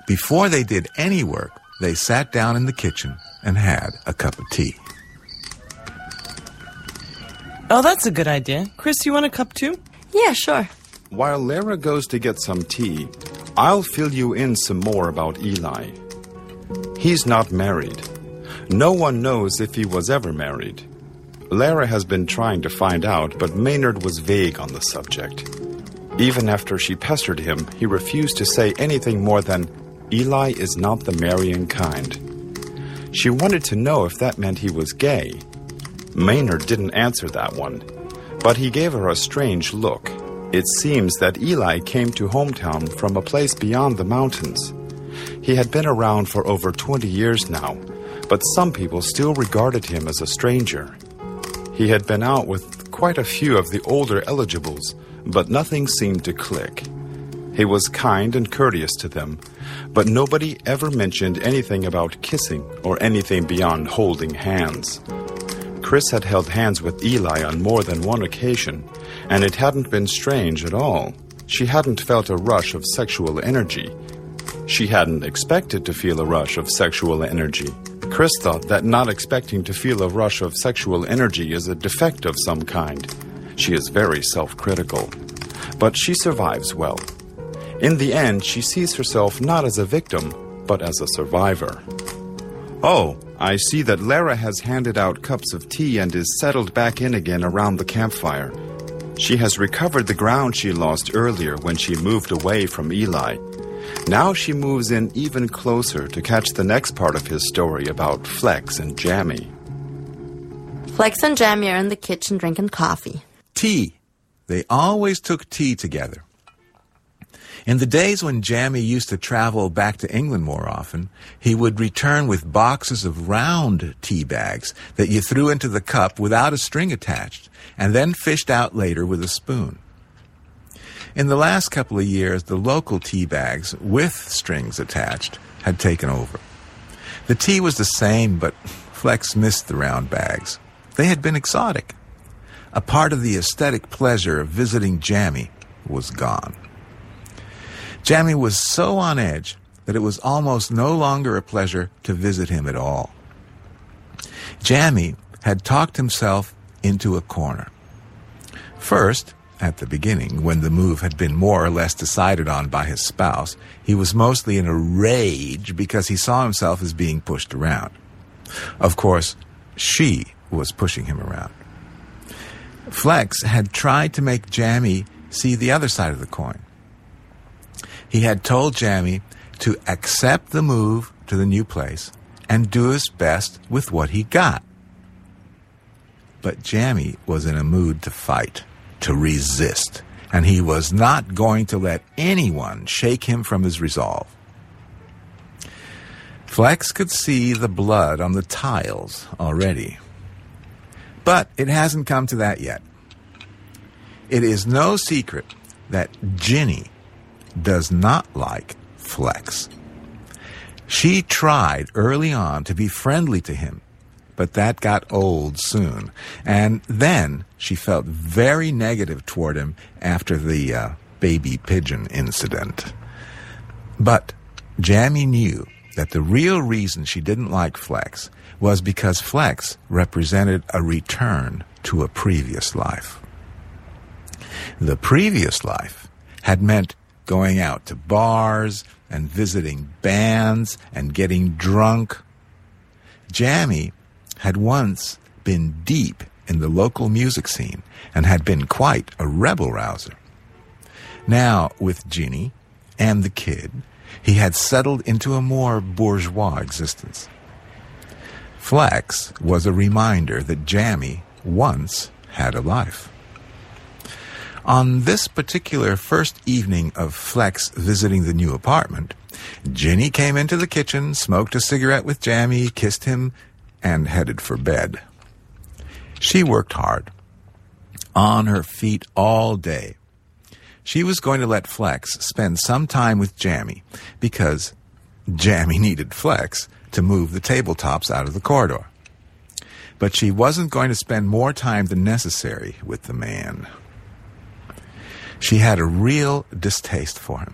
Before they did any work, they sat down in the kitchen and had a cup of tea. Oh, that's a good idea. Chris, you want a cup too? Yeah, sure. While Lara goes to get some tea, I'll fill you in some more about Eli. He's not married. No one knows if he was ever married. Lara has been trying to find out, but Maynard was vague on the subject. Even after she pestered him, he refused to say anything more than, Eli is not the marrying kind. She wanted to know if that meant he was gay. Maynard didn't answer that one, but he gave her a strange look. It seems that Eli came to hometown from a place beyond the mountains. He had been around for over 20 years now, but some people still regarded him as a stranger. He had been out with quite a few of the older eligibles, but nothing seemed to click. He was kind and courteous to them, but nobody ever mentioned anything about kissing or anything beyond holding hands. Chris had held hands with Eli on more than one occasion, and it hadn't been strange at all. She hadn't felt a rush of sexual energy. She hadn't expected to feel a rush of sexual energy. Chris thought that not expecting to feel a rush of sexual energy is a defect of some kind. She is very self-critical, but she survives well. In the end, she sees herself not as a victim, but as a survivor. Oh, I see that Lara has handed out cups of tea and is settled back in again around the campfire. She has recovered the ground she lost earlier when she moved away from Eli. Now she moves in even closer to catch the next part of his story about Flex and Jammy. Flex and Jammy are in the kitchen drinking coffee. Tea. They always took tea together. In the days when Jammy used to travel back to England more often, he would return with boxes of round tea bags that you threw into the cup without a string attached, and then fished out later with a spoon. In the last couple of years, the local tea bags with strings attached had taken over. The tea was the same, but Flex missed the round bags. They had been exotic. A part of the aesthetic pleasure of visiting Jammy was gone. Jammy was so on edge that it was almost no longer a pleasure to visit him at all. Jammy had talked himself into a corner. First, at the beginning, when the move had been more or less decided on by his spouse, he was mostly in a rage because he saw himself as being pushed around. Of course, she was pushing him around. Flex had tried to make Jammy see the other side of the coin. He had told Jammy to accept the move to the new place and do his best with what he got. But Jammy was in a mood to fight, to resist, and he was not going to let anyone shake him from his resolve. Flex could see the blood on the tiles already. But it hasn't come to that yet. It is no secret that Ginny does not like Flex. She tried early on to be friendly to him, but that got old soon. And then she felt very negative toward him after the baby pigeon incident. But Jammy knew that the real reason she didn't like Flex was because Flex represented a return to a previous life. The previous life had meant going out to bars and visiting bands and getting drunk. Jammy had once been deep in the local music scene and had been quite a rebel-rouser. Now, with Ginny and the kid, he had settled into a more bourgeois existence. Flex was a reminder that Jammy once had a life. On this particular first evening of Flex visiting the new apartment, Ginny came into the kitchen, smoked a cigarette with Jammy, kissed him, and headed for bed. She worked hard, on her feet all day. She was going to let Flex spend some time with Jammy because Jammy needed Flex to move the tabletops out of the corridor. But she wasn't going to spend more time than necessary with the man. She had a real distaste for him.